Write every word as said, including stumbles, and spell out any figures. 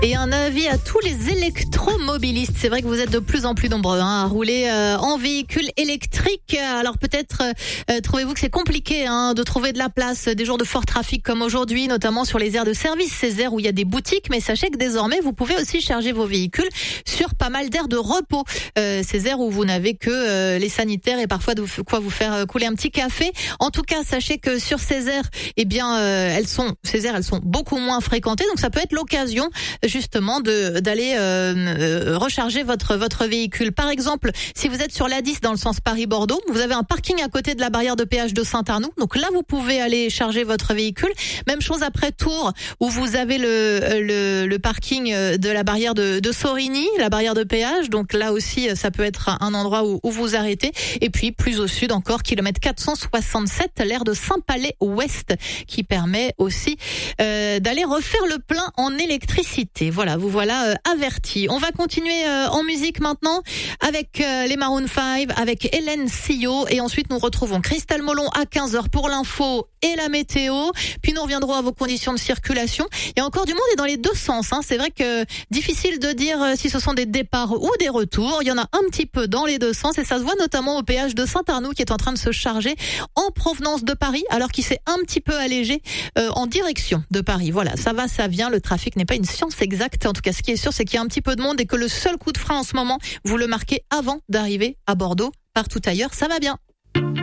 Et un avis à tous les électromobilistes. C'est vrai que vous êtes de plus en plus nombreux hein, à rouler euh, en véhicule électrique. Alors peut-être euh, trouvez-vous que c'est compliqué hein, de trouver de la place des jours de fort trafic comme aujourd'hui, notamment sur les aires de service, ces aires où il y a des boutiques. Mais sachez que désormais, vous pouvez aussi charger vos véhicules sur pas mal d'aires de repos. Euh, ces aires où vous n'avez que euh, les sanitaires et parfois de quoi vous faire couler un petit café. En tout cas, sachez que sur ces aires, eh bien, euh, elles sont, ces aires, elles sont beaucoup moins fréquentées. Donc ça peut être l'occasion justement de d'aller euh, euh, recharger votre votre véhicule. Par exemple, si vous êtes sur l'A dix dans le sens Paris-Bordeaux, vous avez un parking à côté de la barrière de péage de Saint-Arnoux. Donc là, vous pouvez aller charger votre véhicule. Même chose après Tours, où vous avez le le, le parking de la barrière de, de Sorigny, la barrière de péage. Donc là aussi, ça peut être un endroit où, où vous arrêtez. Et puis plus au sud encore, kilomètre quatre cent soixante-sept, l'aire de Saint-Palais-Ouest, qui permet aussi euh, d'aller refaire le plein en électricité. Voilà, vous voilà euh, avertis. On va continuer euh, en musique maintenant avec euh, les Maroon cinq, avec Hélène Sio, et ensuite nous retrouvons Christelle Molon à quinze heures pour l'info et la météo. Puis nous reviendrons à vos conditions de circulation. Il y a encore du monde et dans les deux sens. Hein. C'est vrai que difficile de dire si ce sont des départs ou des retours. Il y en a un petit peu dans les deux sens et ça se voit notamment au péage de Saint-Arnoux qui est en train de se charger en provenance de Paris alors qu'il s'est un petit peu allégé euh, en direction de Paris. Voilà, ça va, ça vient. Le trafic n'est pas une science exacte. En tout cas, ce qui est sûr, c'est qu'il y a un petit peu de monde et que le seul coup de frein en ce moment, vous le marquez avant d'arriver à Bordeaux. Partout ailleurs, ça va bien.